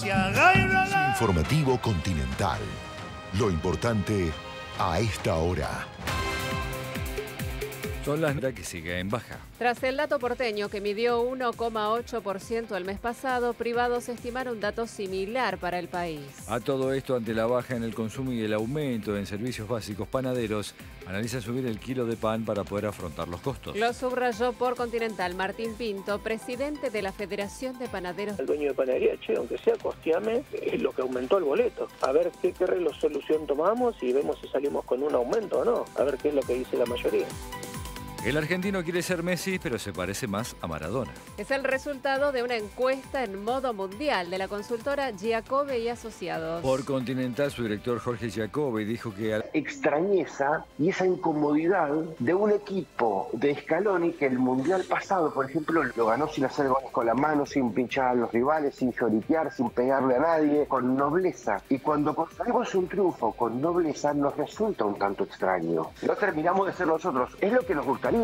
Informativo Continental. Lo importante a esta hora. Son las que sigue en baja. Tras el dato porteño que midió 1,8% el mes pasado, privados estimaron un dato similar para el país. A todo esto, ante la baja en el consumo y el aumento en servicios básicos, Panaderos analiza subir el kilo de pan para poder afrontar los costos. Lo subrayó por Continental Martín Pinto, presidente de la Federación de Panaderos. El dueño de panadería, aunque sea costeame, es lo que aumentó el boleto. A ver qué solución tomamos y vemos si salimos con un aumento o no. A ver qué es lo que dice la mayoría. El argentino quiere ser Messi, pero se parece más a Maradona. Es el resultado de una encuesta en modo mundial de la consultora Giacobbe y Asociados. Por Continental, su director Jorge Giacobbe dijo que... extrañeza y esa incomodidad de un equipo de Scaloni que el mundial pasado, por ejemplo, lo ganó sin hacer goles con la mano, sin pinchar a los rivales, sin lloriquear, sin pegarle a nadie, con nobleza. Y cuando conseguimos un triunfo con nobleza, nos resulta un tanto extraño. No terminamos de ser nosotros, es lo que nos gustaría.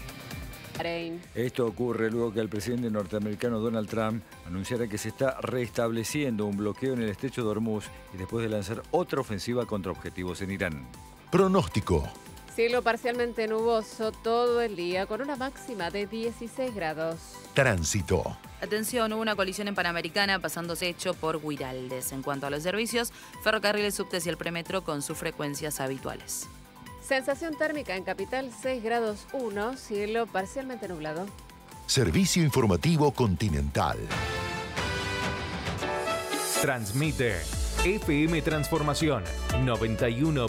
Esto ocurre luego que el presidente norteamericano Donald Trump anunciara que se está restableciendo un bloqueo en el estrecho de Hormuz y después de lanzar otra ofensiva contra objetivos en Irán. Pronóstico. Cielo parcialmente nuboso todo el día con una máxima de 16 grados. Tránsito. Atención, hubo una colisión en Panamericana pasándose hecho por Guiraldes. En cuanto a los servicios, ferrocarriles, subtes y el premetro con sus frecuencias habituales. Sensación térmica en Capital 6 grados 1, cielo parcialmente nublado. Servicio Informativo Continental. Transmite FM Transformación 91.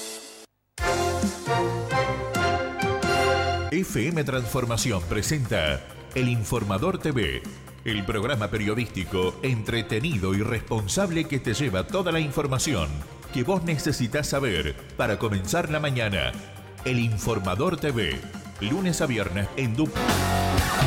FM Transformación presenta El Informador TV, el programa periodístico entretenido y responsable que te lleva toda la información que vos necesitas saber para comenzar la mañana. El Informador TV, lunes a viernes en